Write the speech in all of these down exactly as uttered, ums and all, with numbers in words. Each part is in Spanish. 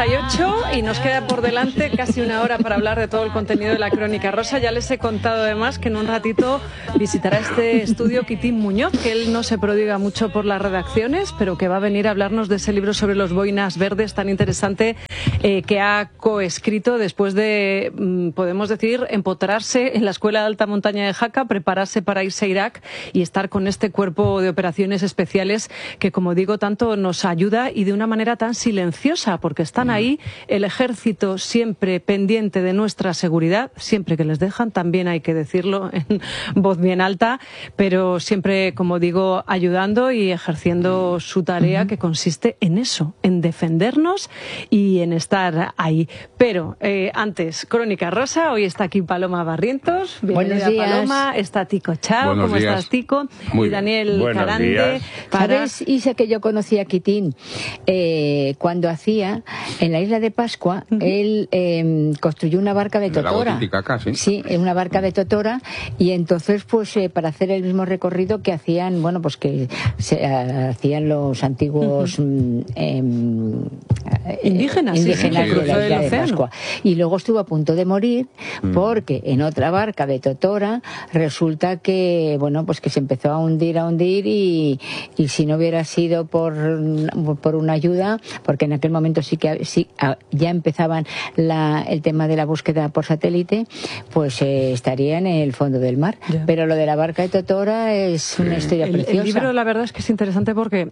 cuarenta y ocho y nos queda por delante casi una hora para hablar de todo el contenido de la Crónica Rosa. Ya les he contado además que en un ratito visitará este estudio Quitín Muñoz, que él no se prodiga mucho por las redacciones, pero que va a venir a hablarnos de ese libro sobre los boinas verdes tan interesante eh, que ha coescrito después de, mm, podemos decir, empotrarse en la Escuela de Alta Montaña de Jaca, prepararse para irse a Irak y estar con este cuerpo de operaciones especiales que, como digo, tanto nos ayuda y de una manera tan silenciosa, porque están ahí, el ejército siempre pendiente de nuestra seguridad, siempre que les dejan, también hay que decirlo en voz bien alta, pero siempre, como digo, ayudando y ejerciendo su tarea, que consiste en eso, en defendernos y en estar ahí. Pero eh, antes, Crónica Rosa, hoy está aquí Paloma Barrientos. Bienvenida, Paloma. Está Tico Chao. Buenos ¿Cómo días. estás, Tico? Muy y Daniel bien. Carande. Para... ¿Sabes, Isa, que yo conocí a Quitín eh, cuando hacía, en la isla de Pascua, uh-huh. él eh, construyó una barca de totora. De la ¿sí? Sí, una barca de totora, y entonces, pues, eh, para hacer el mismo recorrido que hacían, bueno, pues que se, uh, hacían los antiguos uh-huh. eh, indígenas, indígenas sí, de la isla de de Pascua. Y luego estuvo a punto de morir uh-huh. porque en otra barca de totora resulta que, bueno, pues que se empezó a hundir, a hundir y, y si no hubiera sido por, por una ayuda, porque en aquel momento sí que sí, ya empezaban la, el tema de la búsqueda por satélite, pues eh, estaría en el fondo del mar. Ya. Pero lo de la barca de totora es una historia el, preciosa. El libro, la verdad es que es interesante porque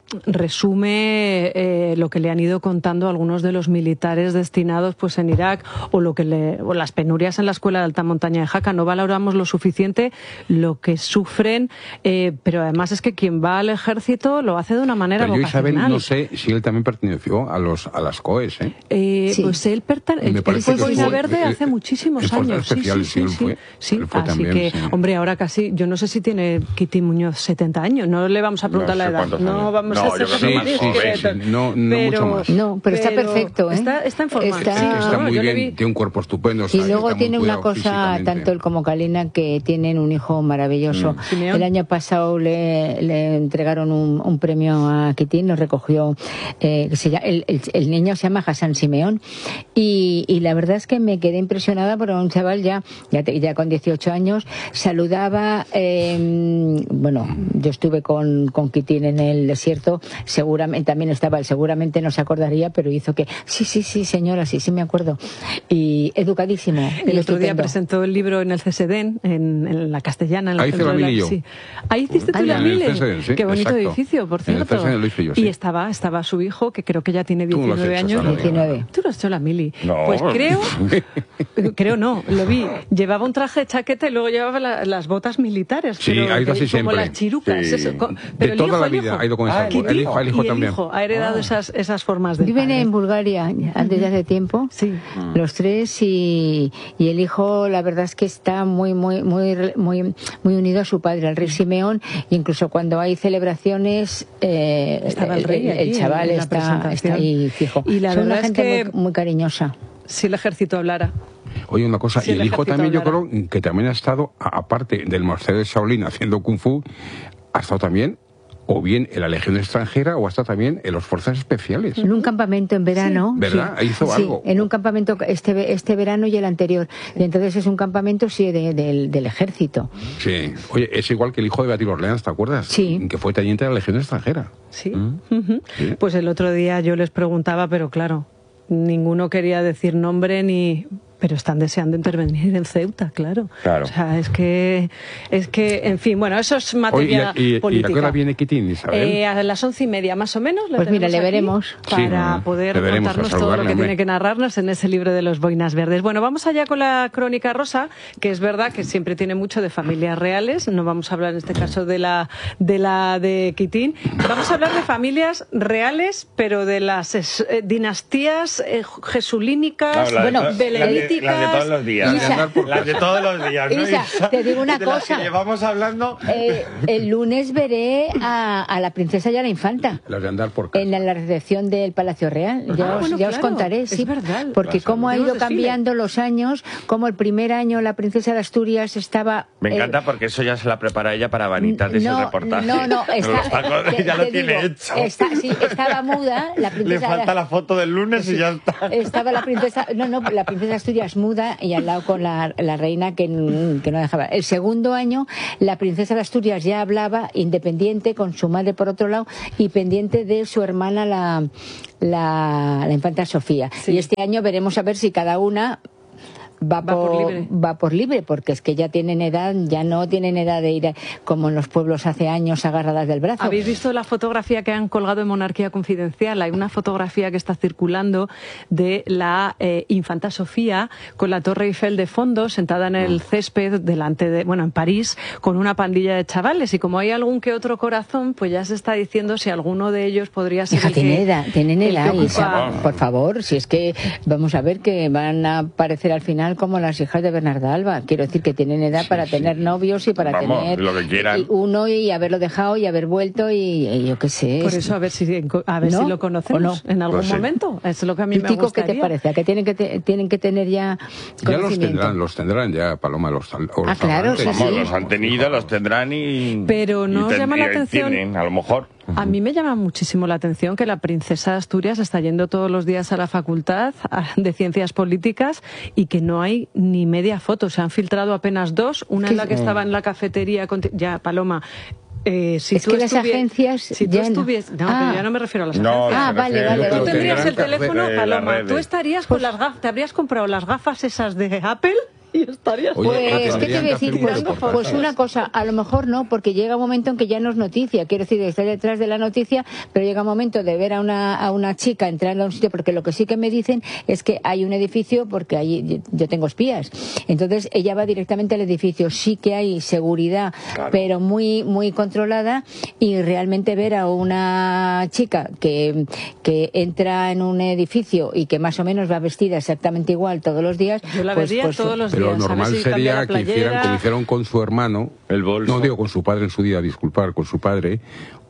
resume eh, lo que le han ido contando algunos de los militares destinados pues en Irak, o lo que le, o las penurias en la Escuela de Alta Montaña de Jaca. No valoramos lo suficiente lo que sufren, eh, pero además es que quien va al ejército lo hace de una manera pero yo, vocacional. Isabel, no sé si él también perteneció a los a las COES, ¿eh? eh sí. Pues él pertenece. Él fue boina verde hace muchísimos años. Sí, sí, sí, sí. Fue, sí. Fue Así también, que, sí. hombre, ahora casi, yo no sé si tiene Quitín Muñoz setenta años. No le vamos a preguntar no sé la edad. No vamos no, a hacer sí, sí, sí, no, no pero, mucho más. No, pero, pero está perfecto, ¿eh? Está, está en forma. Está, sí, está muy yo bien, vi... tiene un cuerpo estupendo. Y sabe, luego tiene una cosa, tanto él como Kalina, que tienen un hijo maravilloso. Mm. El año pasado le, le entregaron un, un premio a Quitín, lo recogió, eh, se llama, el, el, el niño se llama Hassan Simeón, y, y la verdad es que me quedé impresionada porque un chaval ya, ya, ya con dieciocho años saludaba, eh, bueno, yo estuve con, con Quitín en el desierto, seguramente también estaba él, seguramente no se acordaría, pero hizo que, sí, sí, sí, señora, sí, sí me acuerdo, y educadísimo. El y otro día estupendo. presentó el libro en el C S D N, en, en la castellana. En la Ahí hice la mili yo. Sí. Ahí hiciste tú en la el mili. C S D N, sí, Qué bonito exacto. edificio, por cierto. En el C S D N lo hice yo, sí. Y estaba, estaba su hijo, que creo que ya tiene Tú no lo has diecinueve hecho, años. diecinueve. Tú lo has hecho la mili. No. Pues creo, creo no, lo vi. Llevaba un traje de chaqueta y luego llevaba la, las botas militares. Sí, pero ha ido así como siempre. las chirucas. Sí. Eso, con, de pero el toda hijo, la el vida hijo. ha ido con esa. Ah, el hijo, el hijo y también. El hijo ha heredado Ah. esas, esas formas de Viven padre. en Bulgaria desde hace tiempo, Sí. los tres, y, y el hijo, la verdad es que está muy, muy, muy, muy, muy unido a su padre, al rey Simeón, y incluso cuando hay celebraciones, eh, Estaba el rey el, allí el chaval en la está, presentación. está ahí fijo. Y la Son verdad una es gente que- muy, muy cariñosa. Si el ejército hablara. Oye, una cosa, Si y el el hijo ejército también, yo hablara. creo que también ha estado, a- aparte del monasterio de Shaolin haciendo Kung Fu, ha estado también, o bien en la Legión extranjera, o ha estado también en las Fuerzas Especiales. En un campamento en verano. Sí. ¿Verdad? Sí. Hizo Sí, algo. en un campamento este, este verano y el anterior. Y entonces es un campamento, sí, de, del, del ejército. Sí. Oye, es igual que el hijo de Beatriz Orleans, ¿te acuerdas? Sí. Que fue teniente de la Legión extranjera. Sí. ¿Mm? Ujú. Sí. Pues el otro día yo les preguntaba, pero claro, ninguno quería decir nombre ni... Pero están deseando intervenir en Ceuta, claro. Claro. O sea, es que, es que, en fin, bueno, eso es materia Oye, ¿y, y, política. ¿y a qué hora viene Quitín, Isabel? Eh, a las once y media más o menos. Pues mira, le aquí veremos. Para Sí, poder le veremos, contarnos a todo lo saludarle, que hombre. tiene que narrarnos en ese libro de los boinas verdes. Bueno, vamos allá con la Crónica Rosa, que es verdad que siempre tiene mucho de familias reales. No vamos a hablar en este caso de la de la de Quitín. Vamos a hablar de familias reales, pero de las es, eh, dinastías eh, jesulínicas, Claro, la de bueno, toda- belemíticas. políticas. Las de todos los días. Isa, las de todos los días, ¿no? Isa, Isa? te digo una de cosa. Las que llevamos hablando. Eh, el lunes veré a, a la princesa y a la infanta. Las de andar por casa. En la, la recepción del Palacio Real. Ya, Ah, os, bueno, ya claro, os contaré, es sí. verdad. Porque cómo ha Tenemos ido desfile. cambiando los años, como el primer año la princesa de Asturias estaba... Me eh, encanta porque eso ya se la prepara ella para Vanidades, no, el reportaje. No, no, está, Los tacos, te- ya lo te tiene digo, hecho. está- sí, estaba muda, la princesa... Le falta la foto del lunes y ya está. Estaba la princesa, no, no, la princesa de Asturias muda y al lado con la, la reina que, que no dejaba. El segundo año, la princesa de Asturias ya hablaba independiente con su madre por otro lado y pendiente de su hermana la, la, la infanta Sofía. Sí. Y este año veremos a ver si cada una Va, Va por libre. va por libre, porque es que ya tienen edad, ya no tienen edad de ir a- como en los pueblos hace años agarradas del brazo. ¿Habéis visto la fotografía que han colgado en Monarquía Confidencial? Hay una fotografía que está circulando de la eh, infanta Sofía con la Torre Eiffel de fondo, sentada en el césped delante de, bueno, en París, con una pandilla de chavales. Y como hay algún que otro corazón, pues ya se está diciendo si alguno de ellos podría ser Hija, el que, tienen edad, tienen el que edad, ocupa- Isa, por favor, si es que vamos a ver que van a aparecer al final como las hijas de Bernarda Alba. Quiero decir que tienen edad Sí, para sí. tener novios y para Vamos, tener lo que quieran. y uno y haberlo dejado y haber vuelto y, y yo qué sé. Por eso a ver si a ver ¿No? si lo conocemos ¿O no? en algún Pues sí. momento. Es lo que a mí me Tico, ¿qué gustaría. te parece? ¿A que tienen que te- tienen que tener ya Ya los conocimiento? tendrán, los tendrán ya, Paloma, los, tal- o Ah, los claro, habrán sí, tenido. Vamos, sí. los han tenido, los tendrán y... Pero ¿no y os ten- llama la y atención? tienen, a lo mejor. A mí me llama muchísimo la atención que la princesa de Asturias está yendo todos los días a la facultad de Ciencias Políticas y que no hay ni media foto. Se han filtrado apenas dos. Una ¿Qué en la es? que estaba en la cafetería. con- Ya, Paloma. Eh, si Es tú que las estuvie- agencias si tú ya no. estuvies- no, Ah. pero ya no me refiero a las No, agencias. Ah, se vale, refiere- vale, Tú vale. Lo tendrías el tendrán que teléfono, hacer, eh, Paloma. las Tú redes. estarías con las gafas. ¿Te habrías comprado las gafas esas de Apple? Y estarías... Oye, Pues, tendrían ¿qué te voy que a decir? hacer Pues, un reportaje. pues una cosa, a lo mejor no, porque llega un momento en que ya no es noticia. Quiero decir, estoy detrás de la noticia, pero llega un momento de ver a una, a una chica entrando a un sitio, porque lo que sí que me dicen es que hay un edificio, porque ahí yo tengo espías. Entonces ella va directamente al edificio. Sí que hay seguridad, Claro. pero muy, muy controlada, y realmente ver a una chica que, que entra en un edificio y que más o menos va vestida exactamente igual todos los días. Yo la pues- vería pues- todos los Pero días. lo a ver normal si cambia sería la que hicieran playera. como hicieron con su hermano, El bolso. no digo con su padre en su día, disculpar, con su padre,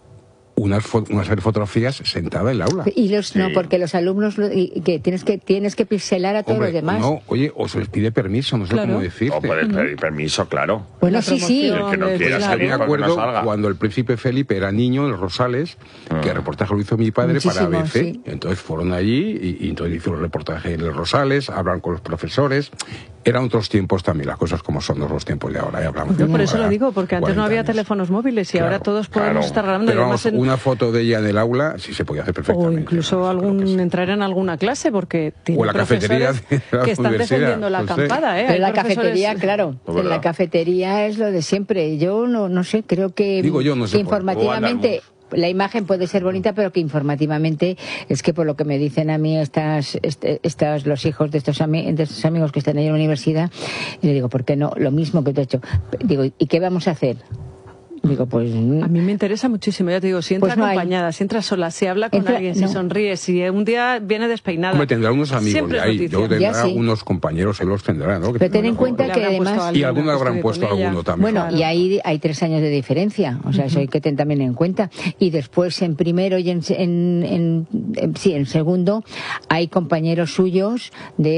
unas, fo- una serie de fotografías sentada en el aula. Y los, no, Sí. porque los alumnos lo- y que tienes que tienes que pixelar a todos Hombre, los demás. no, oye, o se les pide permiso, no sé Claro. cómo decirte. O puedes pedir permiso, claro. Bueno, La sí, sí. promoción El que no de- quiera claro. salir, Yo me porque acuerdo no salga. cuando el príncipe Felipe era niño en Rosales, que el reportaje lo hizo mi padre Muchísimo, para A B C. sí. Entonces fueron allí y, y entonces hicieron el reportaje en el Rosales, hablan con los profesores. Eran otros tiempos también, las cosas como son, no los tiempos de ahora. Ya hablamos Yo de por eso lo ahora digo, porque antes no cuarenta había años. teléfonos móviles y Claro, ahora todos podemos claro. estar grabando. y Pero además vamos, en- una foto de ella en el aula sí se podía hacer o perfectamente. incluso ¿no? algún Creo que sí. entrar en alguna clase, porque tiene O la cafetería profesores de la que están universidad, defendiendo la no sé. acampada, ¿eh? Pero Hay la profesores- cafetería, claro, Es en verdad. la cafetería es lo de siempre. Yo no, no sé, creo que, Digo yo, no sé que por- informativamente la imagen puede ser bonita, pero que informativamente es que por lo que me dicen a mí estas, este- estas los hijos de estos, ami- de estos amigos que están ahí en la universidad, y le digo, ¿por qué no? Lo mismo que tú has hecho. Digo, ¿y qué vamos a hacer? Digo, pues... A mí me interesa muchísimo, ya te digo, si entra Pues no hay. acompañada, si entra sola, si habla con Entra- alguien, si no. sonríe, si un día viene despeinada. Hombre, tendrá unos amigos Siempre de es ahí. noticia. Yo tendrá Ya sí. unos compañeros, él los tendrá, ¿no? Que Pero ten en tendrá- cuenta Le que habrán puesto además- a Y alguien algunos que habrán estudie puesto con ella. alguno también. Bueno, y ahí hay tres años de diferencia, o sea, eso hay que tener también en cuenta. Y después, en primero y en, en, en- en- sí, en segundo, hay compañeros suyos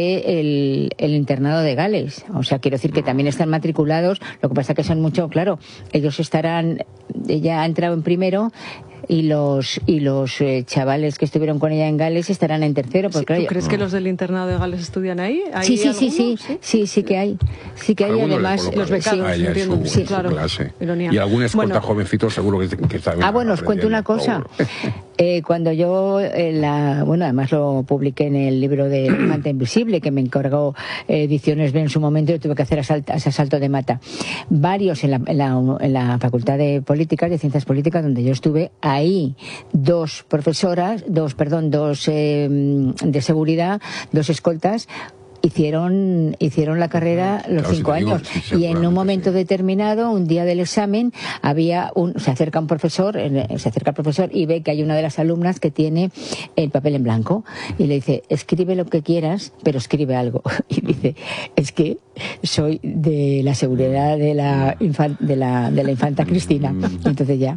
del el internado de Gales. O sea, quiero decir que también están matriculados, lo que pasa que son mucho, claro, ellos estarán, ella ha entrado en primero, y los y los eh, chavales que estuvieron con ella en Gales estarán en tercero. Porque, Sí, claro, ¿Tú crees que los del internado de Gales estudian ahí? ¿Hay Sí, sí, sí, sí, algunos? sí, sí que hay, sí que hay, Algunos le además colocan los becados, a ella en entiendo. su- Sí, en su claro. clase. Ironía. Y algún escolta Bueno. jovencito seguro que, que está bien Ah, bueno, os cuento una cosa. Eh, cuando yo, eh, la, bueno, además lo publiqué en el libro de Manta Invisible, que me encargó eh, Ediciones B en su momento, yo tuve que hacer asalto, ese asalto de mata. Varios en la, en, la, en la Facultad de Políticas, de Ciencias Políticas, donde yo estuve, ahí dos profesoras, dos, perdón, dos eh, de seguridad, dos escoltas, hicieron hicieron la carrera los claro, cinco si digo, años. sí, Y en un momento sí. determinado, un día del examen, había un, se acerca un profesor, se acerca el profesor y ve que hay una de las alumnas que tiene el papel en blanco y le dice, escribe lo que quieras, pero escribe algo. Y dice, es que soy de la seguridad de la infan, de la de la infanta Cristina. Entonces ya.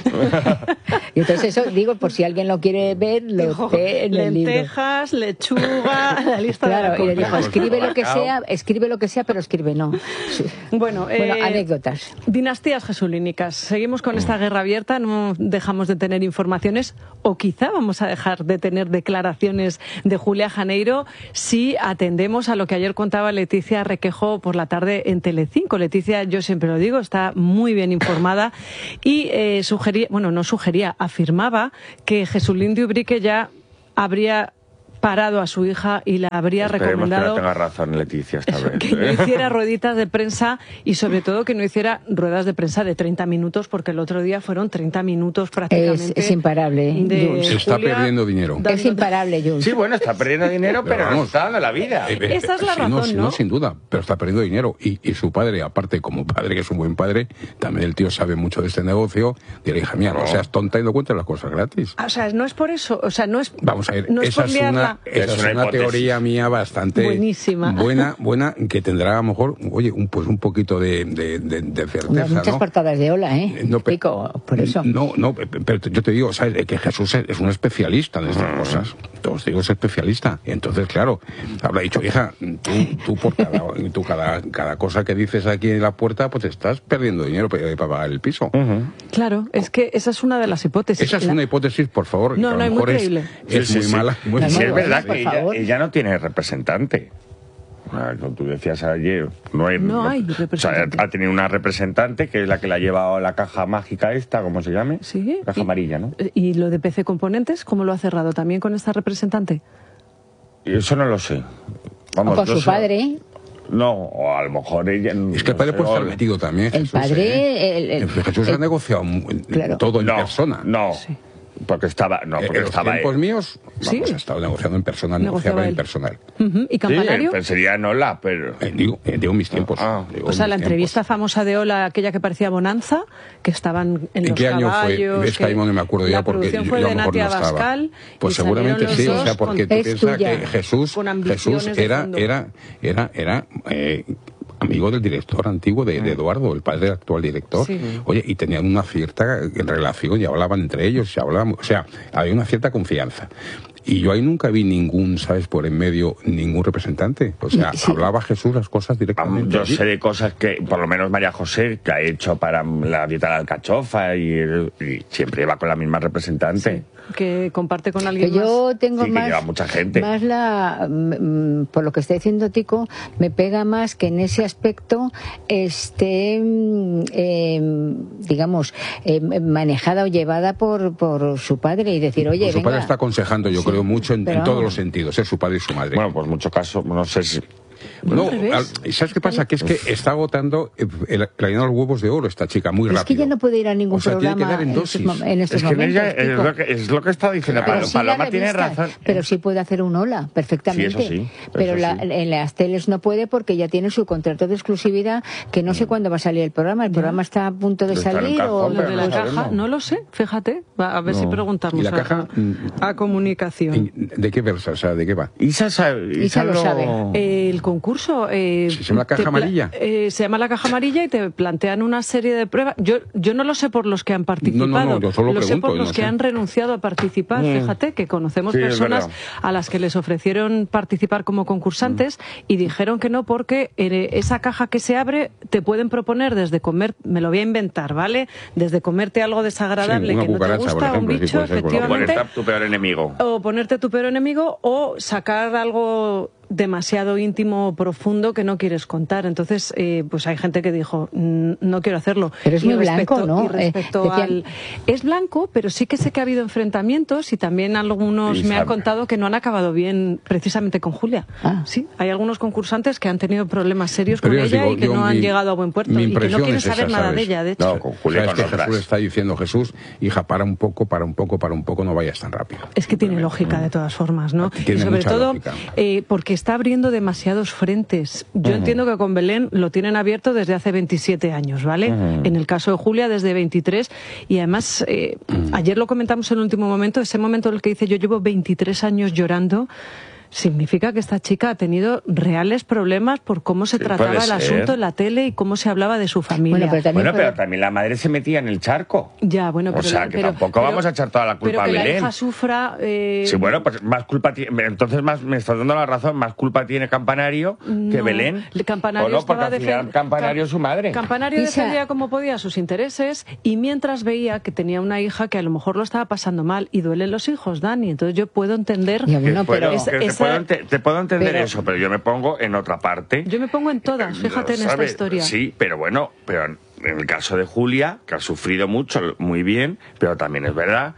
Y entonces eso digo por si alguien lo quiere ver, lo Dijo, ve en el libro. lentejas, lechuga, la lista Claro, de la y le compra. dijo, escribe lo que sea, escribe lo que sea, pero escribe no. Sí. Bueno, Bueno, eh, anécdotas. Dinastías jesulínicas. Seguimos con esta guerra abierta, no dejamos de tener informaciones, o quizá vamos a dejar de tener declaraciones de Julia Janeiro si atendemos a lo que ayer contaba Leticia Requejo por la tarde en Telecinco. Leticia, yo siempre lo digo, está muy bien informada y eh, sugería, bueno, no sugería, afirmaba que Jesulín de Ubrique ya habría parado a su hija y la habría Esperemos recomendado que no tenga razón Leticia esta eso, vez. que no hiciera rueditas de prensa y sobre todo que no hiciera ruedas de prensa de treinta minutos, porque el otro día fueron treinta minutos prácticamente. Es, es imparable, de Jules. Se está Julia perdiendo dinero. dando- Es imparable, Jules. Sí, bueno, está perdiendo dinero, pero, Pero nos vamos. está dando la vida. Eh, eh, Esa es la sí, razón, no, sí, ¿no? no, sin duda, pero está perdiendo dinero. Y, y su padre, aparte, como padre, que es un buen padre, también el tío sabe mucho de este negocio, dirá, hija mía, no, No. seas tonta y no cuentes las cosas gratis. Ah, o sea, no es por eso, o sea, no es Vamos a ver, no es esa por es una, liarla. esa Es es una una hipótesis. teoría mía bastante Buenísima. buena, buena, que tendrá a lo mejor, oye, un, pues un poquito de, de, de, de Hombre, certeza, muchas ¿no? portadas de ola, ¿eh? Eh, no, pe- Pico, por eso. No, no, pe- pero yo te digo, ¿sabes? Que Jesús es, es un especialista en estas cosas. Te os digo, es especialista. Y entonces, claro, habrá dicho, hija, tú, tú por cada, tú cada, cada cosa que dices aquí en la puerta, pues estás perdiendo dinero para, para pagar el piso. Claro, es que esa es una de las hipótesis. Esa es La- una hipótesis, por favor, No, que a no, lo es muy mejor es, creíble. es Sí, muy sí, sí. mala. muy No, Sí, no, es mala. verdad por que ella, favor. ella no tiene representante. Ah, como tú decías ayer, no hay, No hay o sea, representante. ha tenido una representante que es la que la ha llevado a la caja mágica esta, ¿cómo se llame? Sí. Caja y- amarilla, ¿no? ¿Y lo de P C Componentes, cómo lo ha cerrado? ¿También con esta representante? Y eso no lo sé. O Vamos, con no su sé. padre, No, o a lo mejor ella... Es que el padre no puede sé, estar o- metido también. el Jesús, padre, ¿eh? el- el- Jesús el- ha negociado mu- Claro. todo en no, persona. No, Sí. porque estaba... No, Eh, porque en los estaba... tiempos él. míos, Sí. vamos, ha estado negociando en persona, Negociaba negociaba en él. personal. Ujú. ¿Y Sí, Campanario? pero sería Nola, pero... Eh, digo, eh, digo mis tiempos. Ah. digo O sea, mis la tiempos. entrevista famosa de Ola, aquella que parecía Bonanza, que estaban en ¿En los qué año fue? caballos. Es que ahí no me acuerdo ya la porque producción yo- fue yo a de lo mejor no Natia estaba. Bascal. Pues y salieron seguramente los sí, o dos sea, porque con- tú Es piensas tuya. que Jesús, Con ambiciones Jesús de era, fondo. era, era, era eh, amigo del director antiguo de, de Eduardo, el padre del actual director. Sí. Oye, y tenían una cierta relación, y hablaban entre ellos, se hablaban, o sea, había una cierta confianza. Y yo ahí nunca vi ningún, ¿sabes?, por en medio, ningún representante. O sea, Sí. hablaba Jesús las cosas Vamos, directamente. yo allí. sé de cosas que, por lo menos María José, que ha hecho para la dieta de la alcachofa y, y siempre va con la misma representante. que comparte con que alguien yo más. tengo Sí, que más, lleva mucha gente. más la, mm, mm, por lo que está diciendo Tico, me pega más que en ese aspecto esté, mm, eh, digamos, eh, manejada o llevada por, por su padre y decir, oye, Pues su padre venga. está aconsejando, yo Sí, creo, mucho en, pero en todos vamos. los sentidos, es su padre y su madre. Bueno, pues mucho caso, no sé si... No, al revés. al- ¿sabes qué pasa? Que es que está agotando eh, el, la llenado los huevos de oro esta chica, muy Es rápido. que ya no puede ir a ningún O sea, tiene que programa dar en en estos, dosis. mom- en estos Es que momentos. ella es Tico. lo que, es lo que está diciendo Pero Paloma. sí la Paloma tiene revista, razón. pero sí puede hacer un hola perfectamente. Sí, eso sí, pero eso la- sí. en las teles no puede porque ya tiene su contrato de exclusividad que no sé cuándo va a salir el programa. El programa está a punto de Está en un salir cajón, o Lo pero de no la sabemos. caja, no lo sé, fíjate. Va, a ver No. si preguntamos ¿Y la a, caja? a comunicación. ¿En- ¿De qué versa? O sea, ¿de qué va? Isa, sabe, Isa lo sabe. Eh, el concurso eh, ¿Se llama la caja te pla- amarilla? eh, se llama la caja amarilla y te plantean una serie de pruebas. Yo yo no lo sé por los que han participado, No, no, no, yo solo lo sé pregunto, por yo los no que sé. han renunciado a participar. Mm. Fíjate que conocemos Sí, es personas verdad. a las que les ofrecieron participar como concursantes y dijeron que no porque eh, esa caja que se abre te pueden proponer desde comer, me lo voy a inventar, ¿vale? Desde comerte algo desagradable Sí, una que no te cucaracha, por gusta, un ejemplo, sí, bicho, puede ser, por lo O ponerte efectivamente. a tu peor enemigo. O ponerte tu peor enemigo o sacar algo demasiado íntimo o profundo que no quieres contar. Entonces, eh, pues hay gente que dijo, "Mm, no quiero hacerlo". Pero es Y muy blanco, ¿no? Y respecto Eh, decían- al... Es blanco, pero sí que sé que ha habido enfrentamientos y también algunos Y me han sabe. contado que no han acabado bien precisamente con Julia. Ah. Sí, hay algunos concursantes que han tenido problemas serios Pero con ya os ella digo, y que yo no han mi- llegado a buen puerto mi y que no impresión quieren es saber esa, nada ¿sabes? de ella, de hecho. No, con Julia Sabes con que otras. Jesús está diciendo, Jesús, hija, para un poco, para un poco, para un poco, no vayas tan rápido. Es que tiene lógica de todas formas, ¿no? Tiene y sobre mucha todo lógica. eh, porque está abriendo demasiados frentes. Yo uh-huh. entiendo que con Belén lo tienen abierto desde hace veintisiete años, ¿vale? Uh-huh. En el caso de Julia desde veintitrés, y además eh, uh-huh. ayer lo comentamos en el último momento, ese momento en el que dice yo llevo veintitrés años llorando, significa que esta chica ha tenido reales problemas por cómo se sí, trataba el asunto en la tele y cómo se hablaba de su familia. Bueno, pero también, bueno, pero también la madre se metía en el charco. Ya, bueno, pero... O sea, que pero, tampoco pero, vamos a echar toda la culpa pero que a Belén. la hija sufra... Eh... Sí, bueno, pues más culpa tiene... Entonces más, me estás dando la razón, más culpa tiene Campanario no, que Belén. Campanario ¿O no? Porque al final defend... Campanario es su madre. Campanario Isa... defendía como podía sus intereses, y mientras veía que tenía una hija que a lo mejor lo estaba pasando mal, y duelen los hijos, Dani. Entonces yo puedo entender... Ya, bueno, pero... esa, que esa... Te puedo, ente... te puedo entender pero, eso, pero yo me pongo en otra parte. Yo me pongo en todas, fíjate en esta historia. Sí, pero bueno, pero en el caso de Julia, que ha sufrido mucho, muy bien, pero también es verdad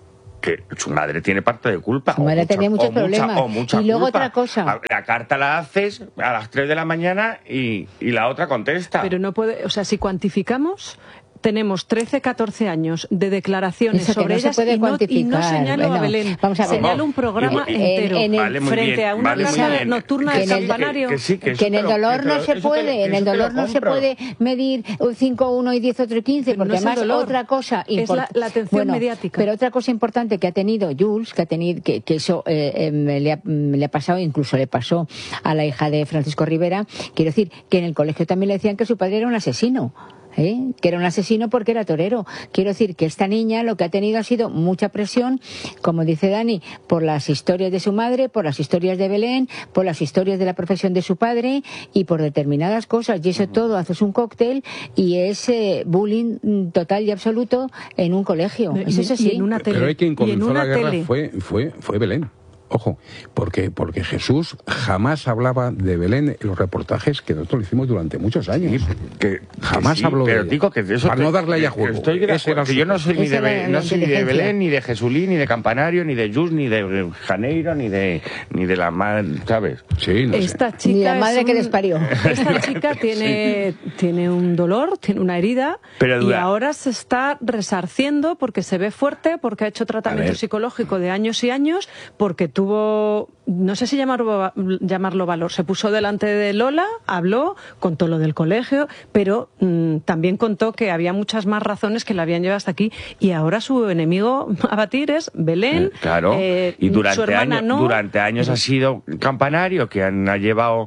que su madre tiene parte de culpa. Su madre mucha, tenía muchos o problemas. Mucha, o mucha y luego culpa. Otra cosa. La carta la haces a las tres de la mañana y, y la otra contesta. Pero no puede, o sea, si cuantificamos... Tenemos trece, catorce años de declaraciones sobre no ellas y no, y no señalo bueno, a Belén. Vamos a ver. Señalo un programa y, entero en, en el, vale, frente bien, a una vale, casa nocturna de Campanario. Que, que, sí, que, que en el dolor pero, no se puede, te, en el dolor no se puede medir cinco uno y diez otro y quince, porque no además dolor, otra cosa es la, la atención bueno, mediática. Pero otra cosa importante que ha tenido Jules, que ha tenido que, que eso eh, eh, le, ha, le ha pasado, incluso le pasó a la hija de Francisco Rivera, quiero decir que en el colegio también le decían que su padre era un asesino. ¿Eh? Que era un asesino porque era torero. Quiero decir que esta niña lo que ha tenido ha sido mucha presión, como dice Dani, por las historias de su madre, por las historias de Belén, por las historias de la profesión de su padre y por determinadas cosas, y eso todo haces un cóctel y es eh, bullying total y absoluto en un colegio. Y, eso es así. Y en una tele. Pero hay quien comenzó la guerra tele. fue, fue, fue Belén. Ojo, porque, porque Jesús jamás hablaba de Belén en los reportajes que nosotros lo hicimos durante muchos años. Sí, que, jamás que sí, habló pero de ella. Digo que eso para te, no darle a ella juego. Estoy de acuerdo, que yo no soy, ni de, Be, no soy ni de Belén, ni de Jesulín, ni de Campanario, ni de Jus, ni de Janeiro, ni de ni de la madre, ¿sabes? Sí, no Esta sé. chica ni la madre un, que les parió. Esta chica tiene, sí. tiene un dolor, tiene una herida, pero y ahora se está resarciendo porque se ve fuerte, porque ha hecho tratamiento psicológico de años y años, porque tuvo... No sé si llamarlo, llamarlo valor. Se puso delante de Lola, habló, contó lo del colegio, pero mmm, también contó que había muchas más razones que la habían llevado hasta aquí. Y ahora su enemigo a batir es Belén. Eh, claro, eh, y durante, su hermana años, no. durante años ha sido Campanario, que han, ha llevado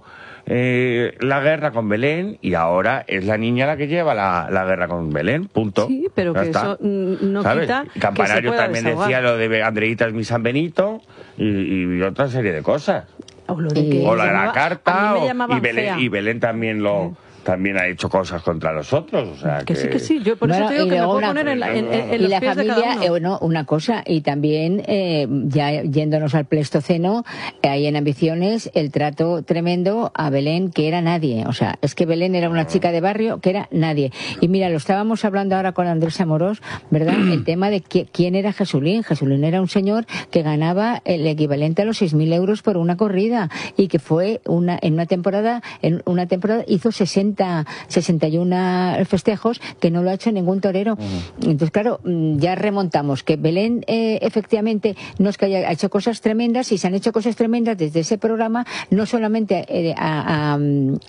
eh, la guerra con Belén, y ahora es la niña la que lleva la, la guerra con Belén, punto. Sí, pero ya que está. eso no ¿sabes? quita Campanario que se pueda también desahogar. decía lo de Andreita es mi San Benito y, y otra serie de cosas. O, lo de que o la de llamaba, la carta, a mí me o, llamaban y, Belén, fea. y Belén también lo... Sí. También ha hecho cosas contra los otros, o sea que, que... sí, que sí, yo por bueno, eso te digo que me puedo una, poner en, la, en, en, en y los la pies familia, de cada uno. Eh, bueno, una cosa, y también eh, ya yéndonos al Pleistoceno, eh, hay en Ambiciones el trato tremendo a Belén, que era nadie, o sea, es que Belén era una chica de barrio que era nadie. Y mira, lo estábamos hablando ahora con Andrés Amorós, ¿verdad? El tema de que, quién era Jesulín. Jesulín era un señor que ganaba el equivalente a los seis mil euros por una corrida, y que fue una en una temporada, en una temporada hizo sesenta, sesenta y uno festejos que no lo ha hecho ningún torero. Uh-huh. Entonces, claro, ya remontamos que Belén eh, efectivamente no es que haya hecho cosas tremendas, y se han hecho cosas tremendas desde ese programa, no solamente eh, a, a,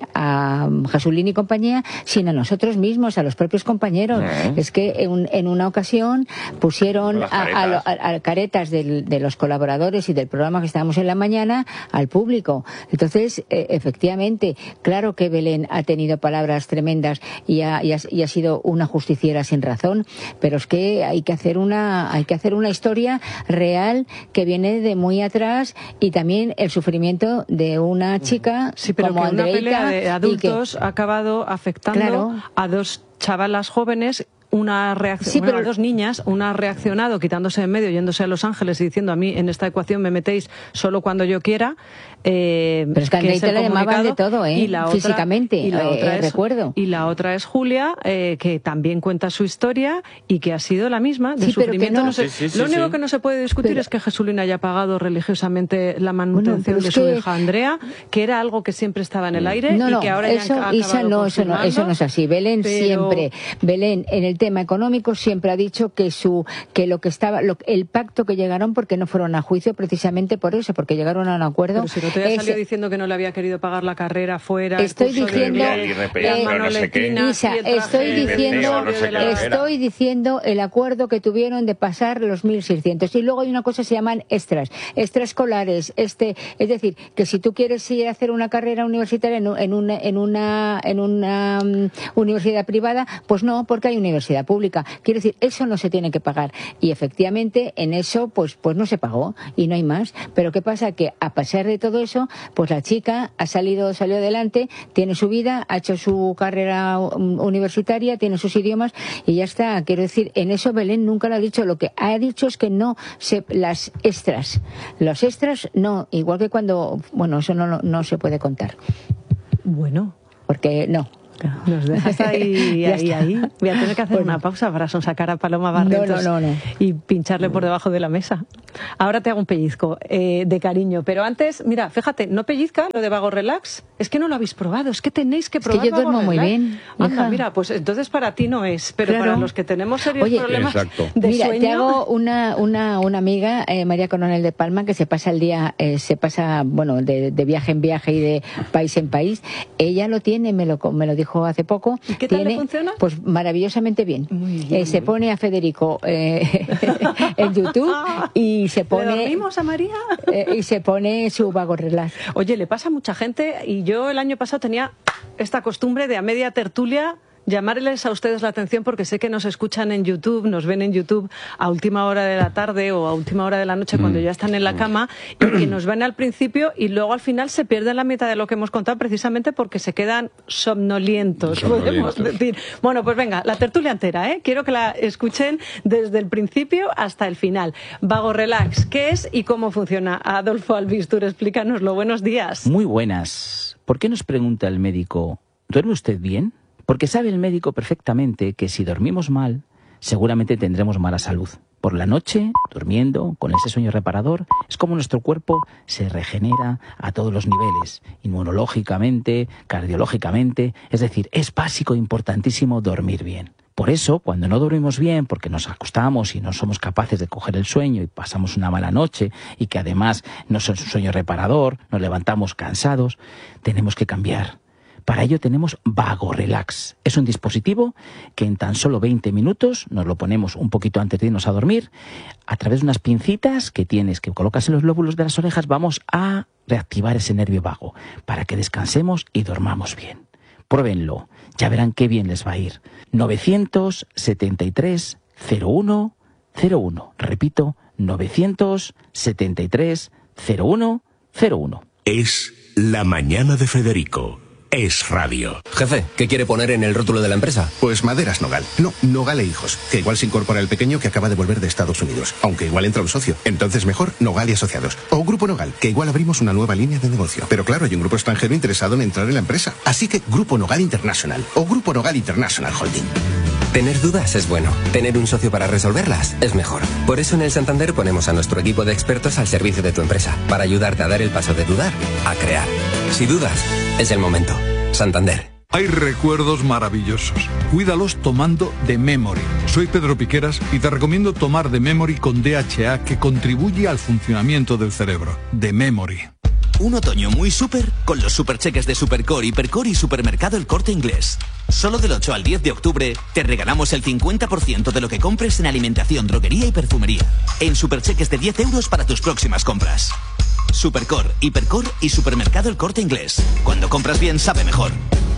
a Jesulín y compañía, sino a nosotros mismos, a los propios compañeros. Uh-huh. Es que en, en una ocasión pusieron a, a, a, a caretas del, de los colaboradores y del programa que estábamos en la mañana al público. Entonces, eh, efectivamente, claro que Belén ha tenido palabras tremendas y ha, y, ha, y ha sido una justiciera sin razón, pero es que hay que hacer una hay que hacer una historia real que viene de muy atrás, y también el sufrimiento de una chica sí, pero como que Andreita, una pelea de adultos que, ha acabado afectando claro, a dos chavalas jóvenes. Una reacción, sí, pero... bueno, dos niñas, una ha reaccionado quitándose en medio, yéndose a Los Ángeles y diciendo a mí en esta ecuación me metéis solo cuando yo quiera. Eh, pero es que a Andreita le llamaban de todo, ¿eh? Y la otra, físicamente, y la eh, otra eh, es, recuerdo. Y la otra es Julia, eh, que también cuenta su historia y que ha sido la misma, de sí, sufrimiento. No, no sé, sí, sí, lo sí, único sí. que no se puede discutir pero... es que Jesulín haya pagado religiosamente la manutención bueno, de es su que... hija Andrea, que era algo que siempre estaba en el aire no, y no, que ahora eso, ya han Isa, no, eso no, eso no es así. Belén pero... siempre, Belén en el tema sistema económico siempre ha dicho que su que lo que estaba lo, el pacto que llegaron, porque no fueron a juicio precisamente por eso, porque llegaron a un acuerdo. Pero si no te había es, salido diciendo que no le había querido pagar la carrera fuera. Estoy diciendo, Isa, estoy diciendo, estoy diciendo el acuerdo que tuvieron de pasar los mil seiscientos. Y luego hay una cosa que se llaman extras, extraescolares. Este, es decir, que si tú quieres ir a hacer una carrera universitaria en, en una, en una, en una um, universidad privada, pues no, porque hay universidad pública. Quiero decir, eso no se tiene que pagar. Y efectivamente, en eso, pues, pues no se pagó y no hay más. Pero ¿qué pasa? Que a pesar de todo eso, pues la chica ha salido, salió adelante, tiene su vida, ha hecho su carrera universitaria, tiene sus idiomas y ya está. Quiero decir, en eso Belén nunca lo ha dicho. Lo que ha dicho es que no se, las extras, los extras no, igual que cuando, bueno, eso no, no, no se puede contar. Bueno. Porque no. Nos dejas ahí, ahí, ahí. Voy a tener que hacer bueno. una pausa para sonsacar a Paloma Barrientos no, no, no, no. y pincharle por debajo de la mesa. Ahora te hago un pellizco eh, de cariño, pero antes, mira, fíjate, no pellizca lo de Vago Relax, es que no lo habéis probado, es que tenéis que probar. Es que yo duermo muy bien. Anda, mira, pues entonces para ti no es, pero claro. para los que tenemos serios Oye, problemas exacto. de mira, sueño. Te hago una, una, una amiga, eh, María Coronel de Palma, que se pasa el día, eh, se pasa, bueno, de, de viaje en viaje y de país en país. Ella lo tiene, me lo, me lo dijo hace poco. ¿Y qué tal tiene, le funciona? Pues maravillosamente bien. Muy bien. Eh, se pone a Federico eh, en YouTube y se pone... ¿Le dormimos a María? Eh, y se pone su Vago Relax. Oye, le pasa a mucha gente y yo el año pasado tenía esta costumbre de a media tertulia llamarles a ustedes la atención porque sé que nos escuchan en YouTube, nos ven en YouTube a última hora de la tarde o a última hora de la noche cuando ya están en la cama y que nos ven al principio y luego al final se pierden la mitad de lo que hemos contado precisamente porque se quedan somnolientos, somnolientos, podemos decir. Bueno, pues venga, la tertulia entera, ¿eh? Quiero que la escuchen desde el principio hasta el final. Vago Relax, ¿qué es y cómo funciona? Adolfo Albistur, explícanoslo. Buenos días. Muy buenas. ¿Por qué nos pregunta el médico, ¿duerme usted bien? Porque sabe el médico perfectamente que si dormimos mal, seguramente tendremos mala salud. Por la noche, durmiendo, con ese sueño reparador, es como nuestro cuerpo se regenera a todos los niveles, inmunológicamente, cardiológicamente, es decir, es básico e importantísimo dormir bien. Por eso, cuando no dormimos bien, porque nos acostamos y no somos capaces de coger el sueño y pasamos una mala noche y que además no es un sueño reparador, nos levantamos cansados, tenemos que cambiar. Para ello tenemos Vago Relax. Es un dispositivo que en tan solo veinte minutos nos lo ponemos un poquito antes de irnos a dormir. A través de unas pincitas que tienes, que colocas en los lóbulos de las orejas, vamos a reactivar ese nervio vago para que descansemos y dormamos bien. Pruébenlo, ya verán qué bien les va a ir. novecientos setenta y tres cero uno cero uno. Repito, novecientos setenta y tres cero uno cero uno. Es La Mañana de Federico. Es radio. Jefe, ¿qué quiere poner en el rótulo de la empresa? Pues Maderas Nogal. No, Nogal e Hijos. Que igual se incorpora el pequeño que acaba de volver de Estados Unidos. Aunque igual entra un socio. Entonces mejor Nogal y Asociados. O Grupo Nogal, que igual abrimos una nueva línea de negocio. Pero claro, hay un grupo extranjero interesado en entrar en la empresa. Así que Grupo Nogal International. O Grupo Nogal International Holding. Tener dudas es bueno. Tener un socio para resolverlas es mejor. Por eso en el Santander ponemos a nuestro equipo de expertos al servicio de tu empresa. Para ayudarte a dar el paso de dudar a crear. Si dudas, es el momento. Santander. Hay recuerdos maravillosos. Cuídalos tomando The Memory. Soy Pedro Piqueras y te recomiendo tomar The Memory con D H A que contribuye al funcionamiento del cerebro. The Memory. Un otoño muy súper con los supercheques de Supercore, Hipercore y Supermercado El Corte Inglés. Solo del ocho al diez de octubre te regalamos el cincuenta por ciento de lo que compres en alimentación, droguería y perfumería. En supercheques de diez euros para tus próximas compras. Supercore, Hipercore y Supermercado El Corte Inglés. Cuando compras bien, sabe mejor.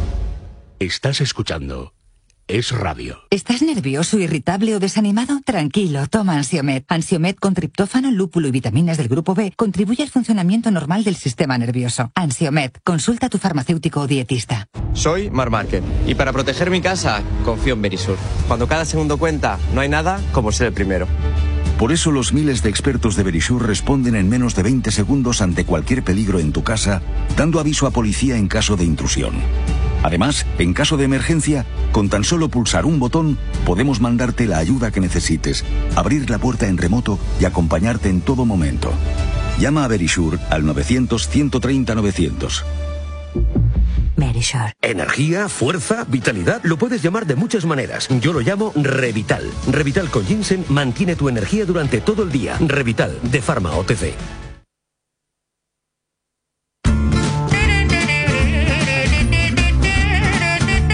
Estás escuchando Es Radio. ¿Estás nervioso, irritable o desanimado? Tranquilo, toma Ansiomed. Ansiomed con triptófano, lúpulo y vitaminas del grupo B contribuye al funcionamiento normal del sistema nervioso. Ansiomed, consulta a tu farmacéutico o dietista. Soy Mar Márquez y para proteger mi casa confío en Verisur. Cuando cada segundo cuenta, no hay nada como ser el primero. Por eso los miles de expertos de Verisur responden en menos de veinte segundos ante cualquier peligro en tu casa, dando aviso a policía en caso de intrusión. Además, en caso de emergencia, con tan solo pulsar un botón, podemos mandarte la ayuda que necesites, abrir la puerta en remoto y acompañarte en todo momento. Llama a Verisur al novecientos ciento treinta novecientos. Mary. Verisure. Energía, fuerza, vitalidad, lo puedes llamar de muchas maneras. Yo lo llamo Revital. Revital con ginseng mantiene tu energía durante todo el día. Revital, de Pharma O T C.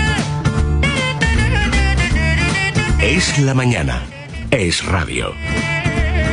Es la mañana. Es radio.